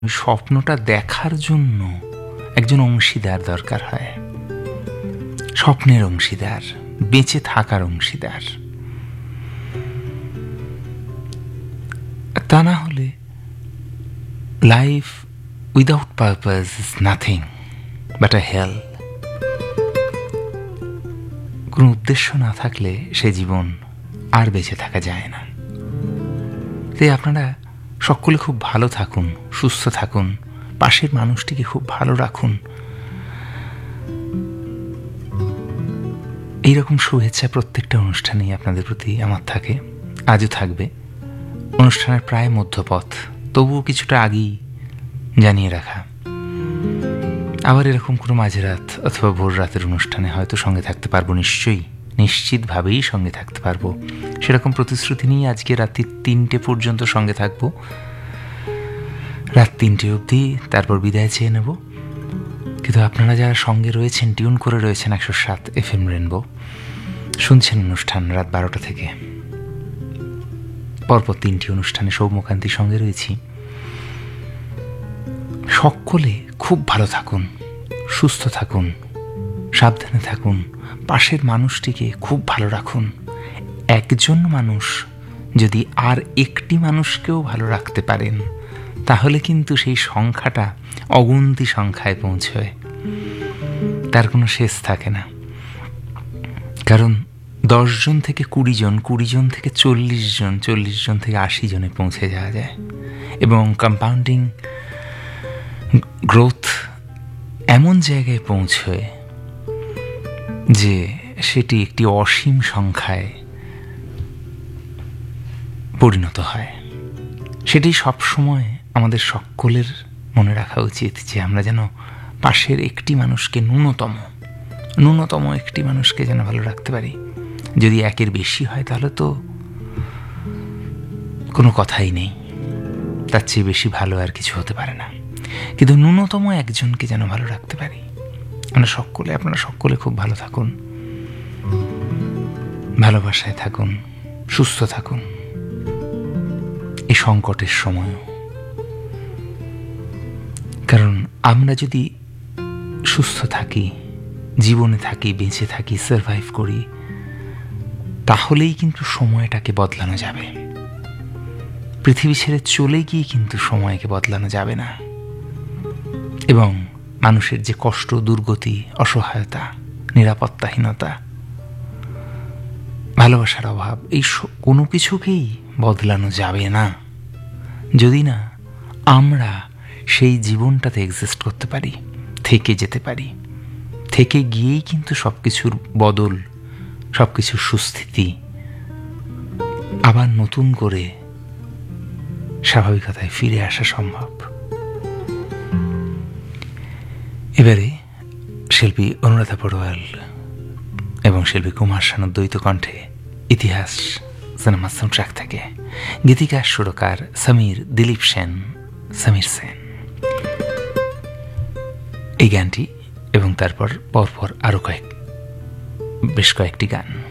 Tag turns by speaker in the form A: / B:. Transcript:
A: ওই স্বপ্নটা দেখার জন্য একজন অংশীদার দরকার হয়, স্বপ্নের অংশীদার, বেঁচে থাকার অংশীদার। তা না হলে life without purpose is nothing but আ হেল। কোনো উদ্দেশ্য না থাকলে সে জীবন আর বেঁচে থাকা যায় না। তাই আপনারা সকলে খুব ভালো থাকুন, সুস্থ থাকুন, পাশের মানুষটিকে খুব ভালো রাখুন। এইরকম শুভেচ্ছা প্রত্যেকটা অনুষ্ঠানেই আপনাদের প্রতি আমার থাকে, আজও থাকবে। অনুষ্ঠানের প্রায় মধ্যপথ, তবুও কিছুটা আগেই জানিয়ে রাখা। আবার এরকম কোনো মাঝরাত অথবা ভোর রাতের অনুষ্ঠানে হয়তো সঙ্গে থাকতে পারবো, নিশ্চয়ই, নিশ্চিতভাবেই সঙ্গে থাকতে পারবো। সেরকম প্রতিশ্রুতি নিয়ে আজকে রাত্রি 3টে পর্যন্ত সঙ্গে থাকবো, রাত 3টে অবধি, তারপর বিদায় চেয়ে নেব। কিন্তু আপনারা যারা সঙ্গে রয়েছেন, টিউন করে রয়েছেন 107 FM রেনবো, শুনছেন অনুষ্ঠান রাত 12টা থেকে। পরপর 3টি অনুষ্ঠানে সৌম্যকান্তির সঙ্গে রয়েছি। সকলে খুব ভালো থাকুন, সুস্থ থাকুন, সাবধানে থাকুন, পাশের মানুষটিকে খুব ভালো রাখুন। একজন মানুষ যদি আর একটি মানুষকেও ভালো রাখতে পারেন, তাহলে কিন্তু সেই সংখ্যাটা অগুন্তি সংখ্যায় পৌঁছয়, তার কোনো শেষ থাকে না। কারণ 10 জন থেকে 20 জন, 20 জন থেকে 40 জন, 40 জন থেকে 80 জনে পৌঁছে যাওয়া যায়। এবং কম্পাউন্ডিং গ্রোথ এমন জায়গায় পৌঁছয় যে সেটি একটি অসীম সংখ্যায় পরিণত হয়। সেটি সবসময় আমাদের সকলের মনে রাখা উচিত যে আমরা যেন পাশের একটি মানুষকে, ন্যূনতম একটি মানুষকে যেন ভালো রাখতে পারি। যদি একের বেশি হয় তাহলে তো কোনো কথাই নেই, তার চেয়ে বেশি ভালো আর কিছু হতে পারে না। কিন্তু ন্যূনতম একজনকে যেন ভালো রাখতে পারি। আপনারা সকলে খুব ভালো থাকুন, ভালোবাসায় থাকুন, সুস্থ থাকুন এই সংকটের সময়ও। কারণ আমরা যদি সুস্থ থাকি, জীবনে থাকি, বেঁচে থাকি, সারভাইভ করি, তাহলেই কিন্তু সময়টাকে বদলানো যাবে। পৃথিবী ছেড়ে চলে গিয়ে কিন্তু সময়কে বদলানো যাবে না। এবং মানুষের যে কষ্ট, দুর্গতি, অসহায়তা, নিরাপত্তাহীনতা, ভালোবাসার অভাব, এই কোনো কিছুকেই বদলানো যাবে না যদি না আমরা সেই জীবনটাতে এক্সিস্ট করতে পারি, থেকে যেতে পারি। থেকে গিয়েই কিন্তু সব কিছুর বদল, সব কিছুর সুস্থিতি আবার নতুন করে স্বাভাবিকতায় ফিরে আসা সম্ভব। এবারে শিল্পী অনুরাধা পড়োয়াল এবং শিল্পী কুমার শানুর দ্বৈত কণ্ঠে ইতিহাস সিনেমা সাউন্ডট্র্যাক থেকে গীতিকার সুরকার দিলীপ সেন, সমীর সেন, এই গানটি এবং তারপর পরপর আরো বেশ কয়েকটি গান।